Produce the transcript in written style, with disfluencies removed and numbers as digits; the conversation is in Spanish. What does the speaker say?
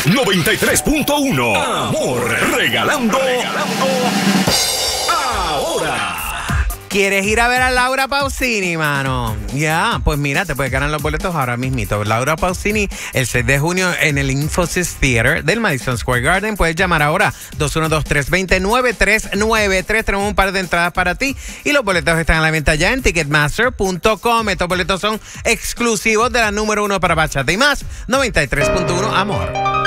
93.1. Amor, regalando ahora. ¿Quieres ir a ver a Laura Pausini, mano? Ya, pues mira, te puedes ganar los boletos ahora mismito. Laura Pausini, el 6 de junio en el Infosys Theater del Madison Square Garden. Puedes llamar ahora, 212-320-9393. Tenemos un par de entradas para ti y los boletos están a la venta ya en Ticketmaster.com. Estos boletos son exclusivos de la número 1 para bachata y más. 93.1, amor.